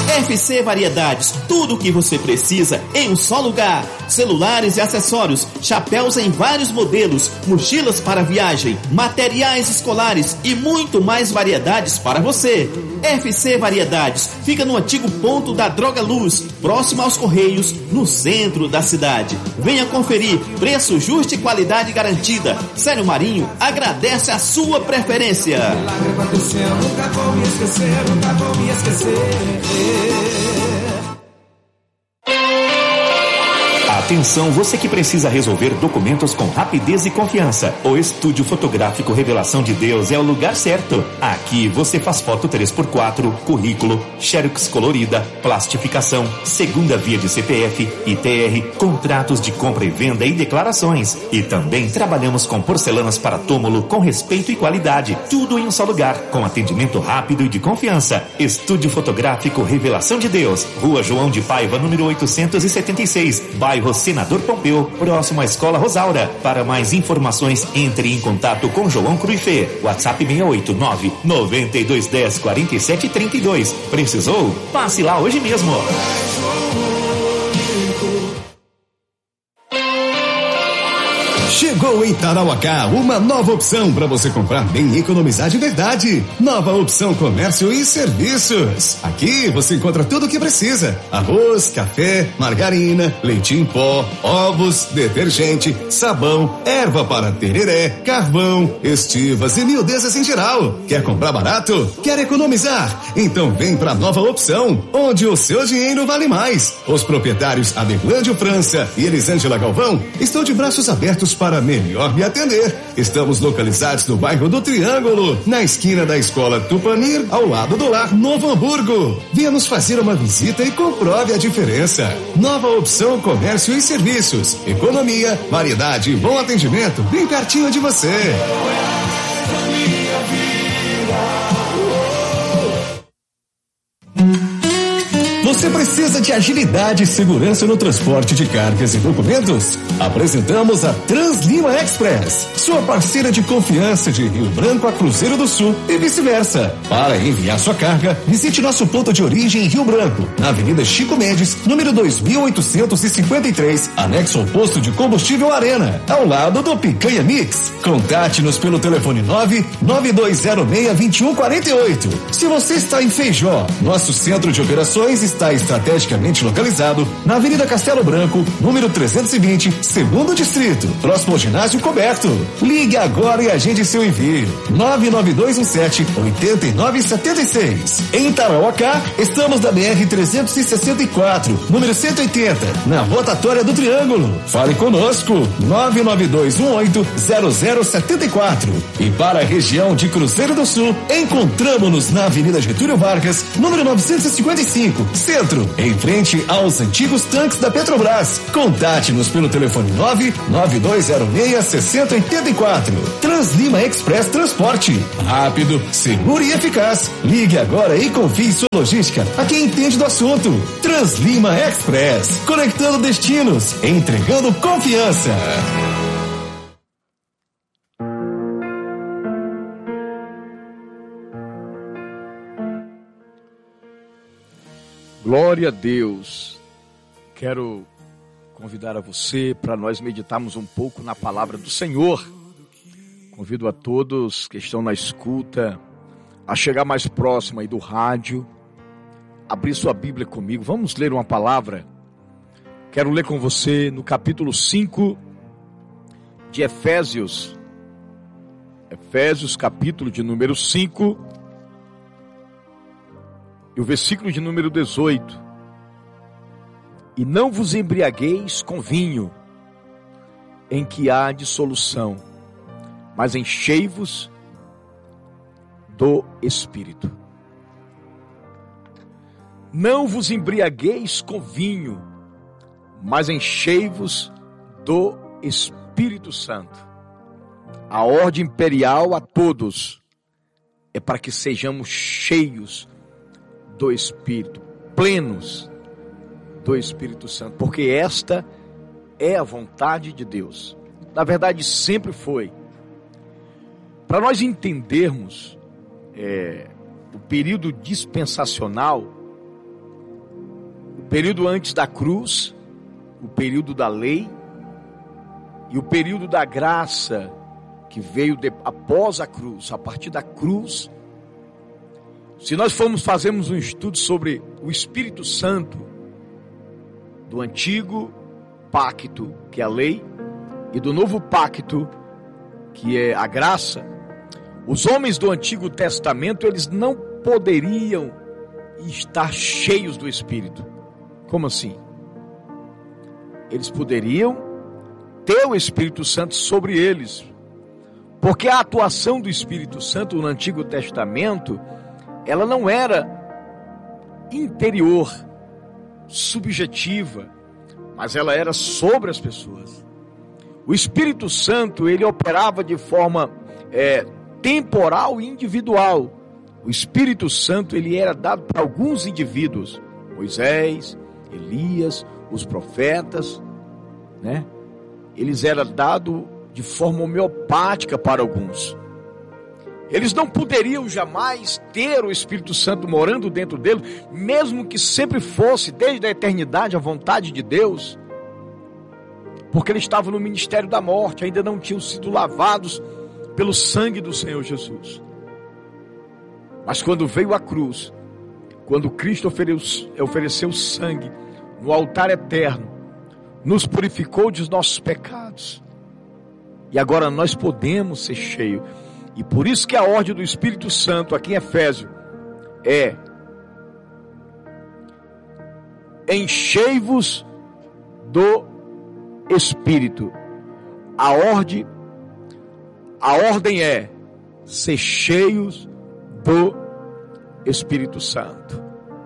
FC Variedades, tudo o que você precisa em um só lugar. Celulares e acessórios, chapéus em vários modelos, mochilas para viagem, materiais escolares e muito mais variedades para você. FC Variedades fica no antigo ponto da Droga Luz, próximo aos Correios, no centro da cidade. Venha conferir, preço justo e qualidade garantida. Sério Marinho agradece a sua preferência. Nunca vou me esquecer, nunca vou me esquecer. Atenção, você que precisa resolver documentos com rapidez e confiança. O Estúdio Fotográfico Revelação de Deus é o lugar certo. Aqui você faz foto 3x4, currículo, xerox colorida, plastificação, segunda via de CPF, ITR, contratos de compra e venda e declarações. E também trabalhamos com porcelanas para túmulo com respeito e qualidade. Tudo em um só lugar, com atendimento rápido e de confiança. Estúdio Fotográfico Revelação de Deus, Rua João de Paiva, número 876, bairro Senador Pompeu, próximo à Escola Rosaura. Para mais informações, entre em contato com João Cruifê. WhatsApp 689-9210-4732. Precisou? Passe lá hoje mesmo. Chegou em Tarauacá uma nova opção para você comprar bem e economizar de verdade. Nova opção Comércio e Serviços. Aqui você encontra tudo o que precisa: arroz, café, margarina, leite em pó, ovos, detergente, sabão, erva para tereré, carvão, estivas e miudezas em geral. Quer comprar barato? Quer economizar? Então vem para Nova Opção, onde o seu dinheiro vale mais. Os proprietários Adeglândio França e Elisângela Galvão estão de braços abertos para melhor me atender. Estamos localizados no bairro do Triângulo, na esquina da Escola Tupanir, ao lado do Lar Novo Hamburgo. Venha nos fazer uma visita e comprove a diferença. Nova Opção Comércio e Serviços. Economia, variedade e bom atendimento bem pertinho de você. Você precisa de agilidade e segurança no transporte de cargas e documentos? Apresentamos a Translima Express, sua parceira de confiança de Rio Branco a Cruzeiro do Sul e vice-versa. Para enviar sua carga, visite nosso ponto de origem em Rio Branco, na Avenida Chico Mendes, número 2853, anexo ao posto de combustível Arena, ao lado do Picanha Mix. Contate-nos pelo telefone 99206-2148. Se você está em Feijó, nosso centro de operações está estrategicamente localizado na Avenida Castelo Branco, número 320, segundo distrito, próximo ao ginásio coberto. Ligue agora e agende seu envio. 99217-8976. Em Tarauacá, estamos na BR-364, número 180, na rotatória do Triângulo. Fale conosco, 99218-0074. E para a região de Cruzeiro do Sul, encontramos-nos na Avenida Getúlio Vargas, número 955, Centro, em frente aos antigos tanques da Petrobras. Contate-nos pelo telefone 99206-6084. Translima Express Transporte. Rápido, seguro e eficaz. Ligue agora e confie sua logística a quem entende do assunto. Translima Express. Conectando destinos, entregando confiança. Glória a Deus. Quero convidar a você para nós meditarmos um pouco na palavra do Senhor. Convido a todos que estão na escuta a chegar mais próximo aí do rádio, abrir sua Bíblia comigo. Vamos ler uma palavra. Quero ler com você no capítulo 5 de Efésios. Efésios, capítulo de número 5. E o versículo de número 18. E não vos embriagueis com vinho, em que há dissolução, mas enchei-vos do Espírito. Não vos embriagueis com vinho, mas enchei-vos do Espírito Santo. A ordem imperial a todos é para que sejamos cheios do Espírito, plenos do Espírito Santo, porque esta é a vontade de Deus. Na verdade, sempre foi. Para nós entendermos o período dispensacional, período antes da cruz, o período da lei e o período da graça que veio após a cruz, a partir da cruz. Se nós fazermos um estudo sobre o Espírito Santo do antigo pacto, que é a lei, e do novo pacto, que é a graça, os homens do Antigo Testamento, eles não poderiam estar cheios do Espírito. Como assim? Eles poderiam ter o Espírito Santo sobre eles, porque a atuação do Espírito Santo no Antigo Testamento, ela não era interior, subjetiva, mas ela era sobre as pessoas. O Espírito Santo, ele operava de forma temporal e individual. O Espírito Santo, ele era dado para alguns indivíduos, Moisés, Elias, os profetas, né? Eles eram dados de forma homeopática para alguns. Eles não poderiam jamais ter o Espírito Santo morando dentro deles, mesmo que sempre fosse, desde a eternidade, a vontade de Deus, porque eles estavam no ministério da morte, ainda não tinham sido lavados pelo sangue do Senhor Jesus. Mas quando veio a cruz, quando Cristo ofereceu sangue no altar eterno, nos purificou dos nossos pecados, e agora nós podemos ser cheios. E por isso que a ordem do Espírito Santo aqui em Efésios é: enchei-vos do Espírito. A ordem é ser cheios do Espírito Santo.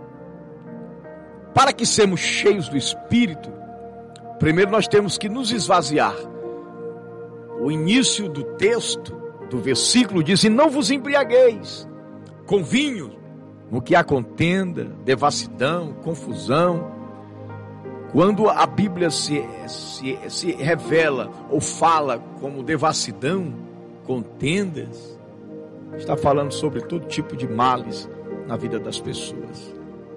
Para que sejamos cheios do Espírito, primeiro nós temos que nos esvaziar. O início do texto, do versículo diz: e não vos embriagueis com vinho, no que há contenda, devassidão, confusão. Quando a Bíblia se revela ou fala como devassidão, contendas, está falando sobre todo tipo de males na vida das pessoas.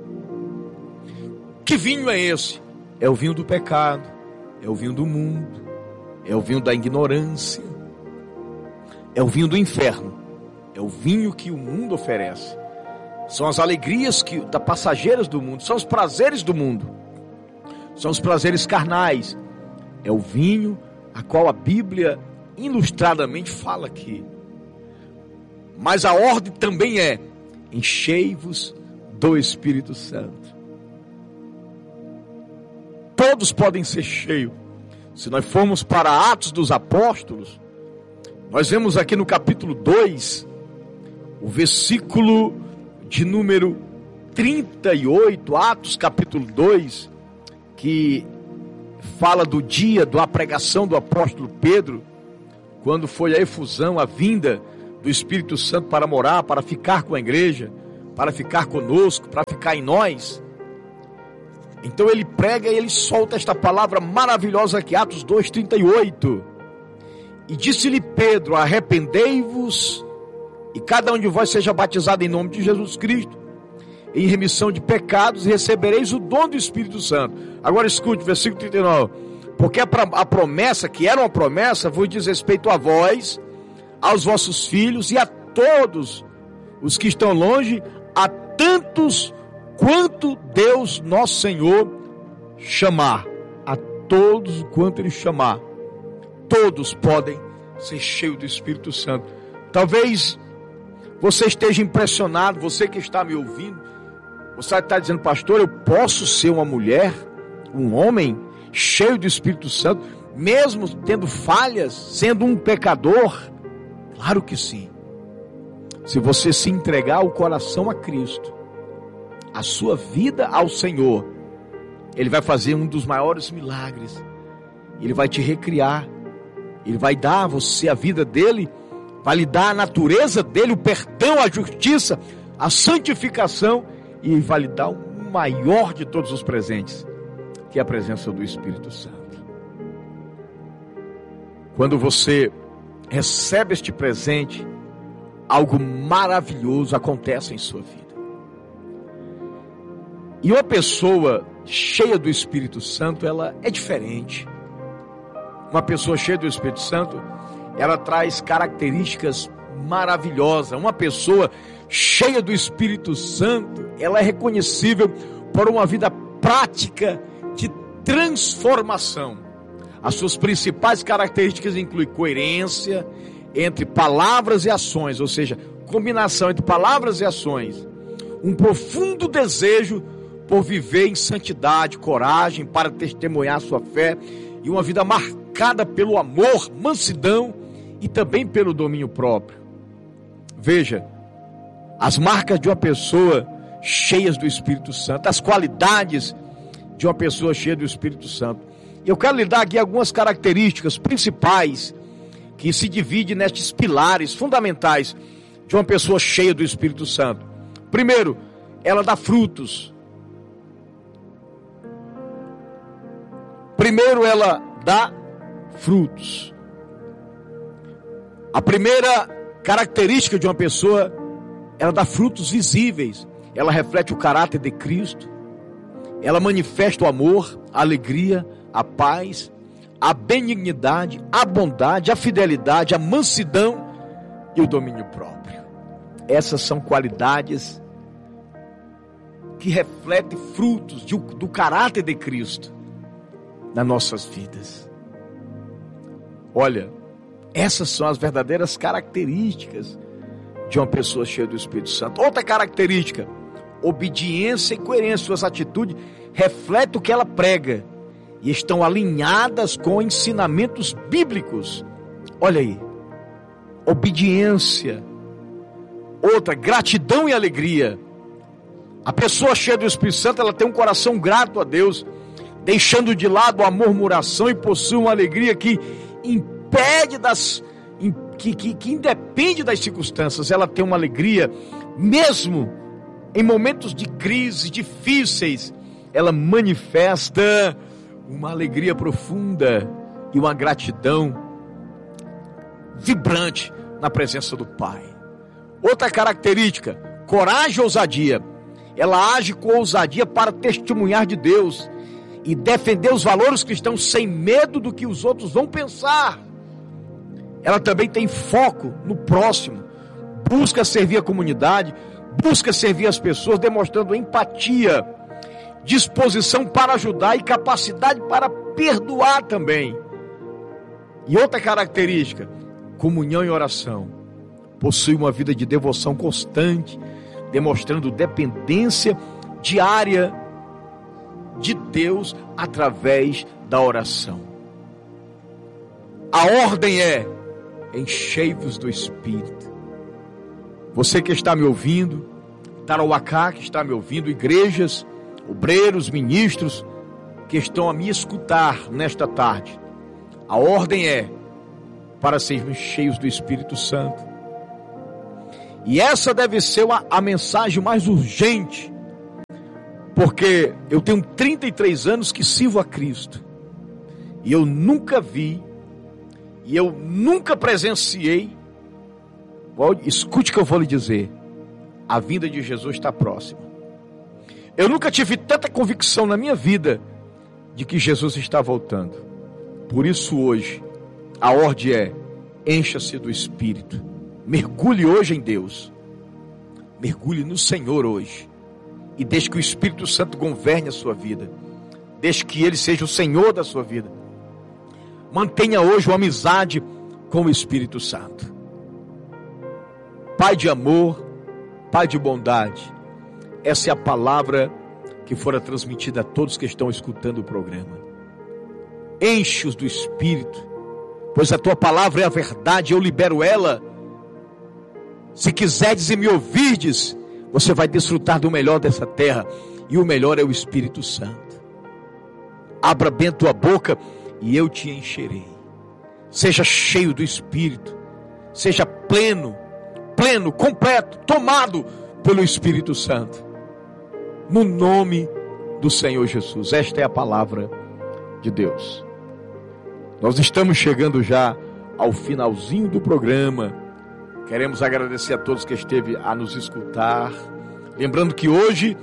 Que vinho é esse? É o vinho do pecado, é o vinho do mundo, é o vinho da ignorância, é o vinho do inferno, é o vinho que o mundo oferece. São as alegrias passageiras do mundo, são os prazeres do mundo, são os prazeres carnais. É o vinho a qual a Bíblia ilustradamente fala aqui. Mas a ordem também é: enchei-vos do Espírito Santo. Todos podem ser cheios. Se nós formos para Atos dos Apóstolos, nós vemos aqui no capítulo 2, o versículo de número 38, Atos capítulo 2, que fala do dia da pregação do apóstolo Pedro, quando foi a efusão, a vinda do Espírito Santo para morar, para ficar com a igreja, para ficar conosco, para ficar em nós. Então ele prega e ele solta esta palavra maravilhosa aqui, Atos 2:38. E disse-lhe Pedro: arrependei-vos, e cada um de vós seja batizado em nome de Jesus Cristo, em remissão de pecados, e recebereis o dom do Espírito Santo. Agora escute, versículo 39. Porque a promessa, que era uma promessa, vos diz respeito a vós, aos vossos filhos e a todos os que estão longe, a tantos quanto Deus nosso Senhor chamar. A todos quanto Ele chamar. Todos podem ser cheios do Espírito Santo. Talvez você esteja impressionado, você que está me ouvindo, você está dizendo: pastor, eu posso ser uma mulher, um homem cheio do Espírito Santo, mesmo tendo falhas, sendo um pecador? Claro que sim. Se você se entregar o coração a Cristo, a sua vida ao Senhor, Ele vai fazer um dos maiores milagres. Ele vai te recriar, Ele vai dar a você a vida dEle, vai lhe dar a natureza dEle, o perdão, a justiça, a santificação, e vai lhe dar o maior de todos os presentes, que é a presença do Espírito Santo. Quando você recebe este presente, algo maravilhoso acontece em sua vida. E uma pessoa cheia do Espírito Santo, ela é diferente. Uma pessoa cheia do Espírito Santo, ela traz características maravilhosas. Uma pessoa cheia do Espírito Santo, ela é reconhecível por uma vida prática de transformação. As suas principais características incluem coerência entre palavras e ações, ou seja, combinação entre palavras e ações, um profundo desejo por viver em santidade, coragem para testemunhar sua fé e uma vida marcada pelo amor, mansidão e também pelo domínio próprio. Veja, as marcas de uma pessoa cheia do Espírito Santo, as qualidades de uma pessoa cheia do Espírito Santo. Eu quero lhe dar aqui algumas características principais que se dividem nestes pilares fundamentais de uma pessoa cheia do Espírito Santo. Primeiro, ela dá frutos. Primeiro, ela dá frutos. A primeira característica de uma pessoa, ela dá frutos visíveis. Ela reflete o caráter de Cristo. Ela manifesta o amor, a alegria, a paz, a benignidade, a bondade, a fidelidade, a mansidão e o domínio próprio. Essas são qualidades que refletem frutos do caráter de Cristo nas nossas vidas. Olha, essas são as verdadeiras características de uma pessoa cheia do Espírito Santo. Outra característica, obediência e coerência. Suas atitudes refletem o que ela prega e estão alinhadas com ensinamentos bíblicos. Olha aí, obediência. Outra, gratidão e alegria. A pessoa cheia do Espírito Santo, ela tem um coração grato a Deus, deixando de lado a murmuração e possui uma alegria que impede que independe das circunstâncias. Ela tem uma alegria mesmo em momentos de crise difíceis. Ela manifesta uma alegria profunda e uma gratidão vibrante na presença do Pai. Outra característica, coragem e ousadia. Ela age com ousadia para testemunhar de Deus e defender os valores cristãos sem medo do que os outros vão pensar. Ela também tem foco no próximo, busca servir a comunidade, busca servir as pessoas, demonstrando empatia, disposição para ajudar e capacidade para perdoar também. E outra característica, comunhão e oração. Possui uma vida de devoção constante, demonstrando dependência diária de Deus através da oração. A ordem é: enchei-vos do Espírito. Você que está me ouvindo, Tarauacá que está me ouvindo, igrejas, obreiros, ministros que estão a me escutar nesta tarde, a ordem é para sermos cheios do Espírito Santo. E essa deve ser a mensagem mais urgente, porque eu tenho 33 anos que sirvo a Cristo, e eu nunca vi, e eu nunca presenciei, escute o que eu vou lhe dizer, a vinda de Jesus está próxima. Eu nunca tive tanta convicção na minha vida de que Jesus está voltando. Por isso hoje, a ordem é: encha-se do Espírito. Mergulhe hoje em Deus. Mergulhe no Senhor hoje. E deixe que o Espírito Santo governe a sua vida. Deixe que Ele seja o Senhor da sua vida. Mantenha hoje uma amizade com o Espírito Santo. Pai de amor, Pai de bondade. Essa é a palavra que fora transmitida a todos que estão escutando o programa. Enche-os do Espírito, pois a tua palavra é a verdade, eu libero ela. Se quiserdes e me ouvirdes, você vai desfrutar do melhor dessa terra, e o melhor é o Espírito Santo. Abra bem a tua boca e eu te encherei. Seja cheio do Espírito, seja pleno, completo, tomado pelo Espírito Santo, no nome do Senhor Jesus. Esta é a palavra de Deus. Nós estamos chegando já ao finalzinho do programa. Queremos agradecer a todos que esteve a nos escutar. Lembrando que hoje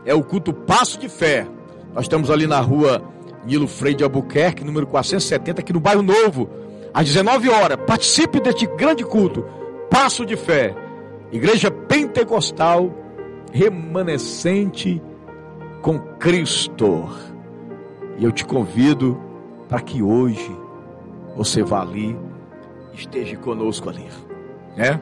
é o culto Passo de Fé. Nós estamos ali na rua Nilo Freire de Albuquerque, número 470, aqui no Bairro Novo, às 19 horas. Participe deste grande culto, Passo de Fé. Igreja Pentecostal Remanescente com Cristo. E eu te convido para que hoje você vá ali, esteja conosco ali, né?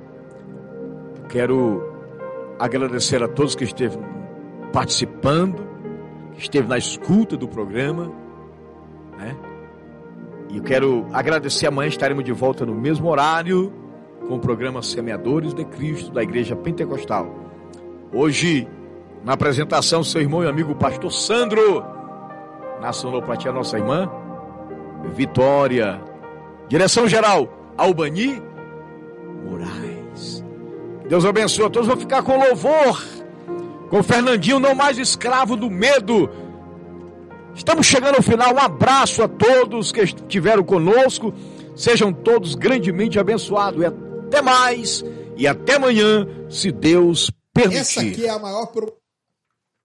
Quero agradecer a todos que esteve participando, que esteve na escuta do programa, né? E eu quero agradecer. Amanhã estaremos de volta no mesmo horário com o programa Semeadores de Cristo da Igreja Pentecostal. Hoje, na apresentação, seu irmão e amigo pastor Sandro, na sonoplastia nossa irmã Vitória, direção geral Albani Moraes. Deus abençoe a todos. Vou ficar com louvor, com o Fernandinho, não mais escravo do medo. Estamos chegando ao final. Um abraço a todos que estiveram conosco. Sejam todos grandemente abençoados. E até mais. E até amanhã, se Deus permitir. Essa aqui é a maior